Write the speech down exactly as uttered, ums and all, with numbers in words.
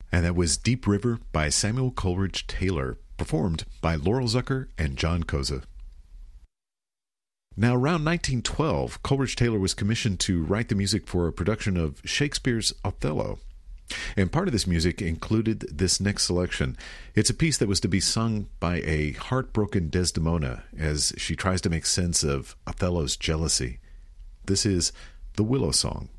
And that was Deep River by Samuel Coleridge Taylor, performed by Laurel Zucker and John Koza. Now, around nineteen twelve, Coleridge Taylor was commissioned to write the music for a production of Shakespeare's Othello. And part of this music included this next selection. It's a piece that was to be sung by a heartbroken Desdemona as she tries to make sense of Othello's jealousy. This is The Willow Song.